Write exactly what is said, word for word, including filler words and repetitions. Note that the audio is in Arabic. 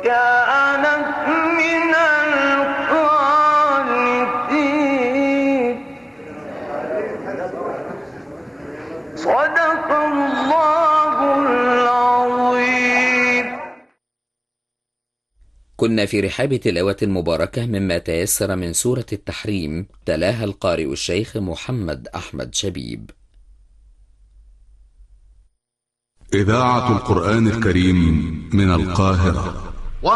كانت من القانتين. صدق الله العظيم. كنا في رحاب تلاوة مباركة مما تيسر من سورة التحريم، تلاها القارئ الشيخ محمد أحمد شبيب. إذاعة القرآن الكريم من القاهرة.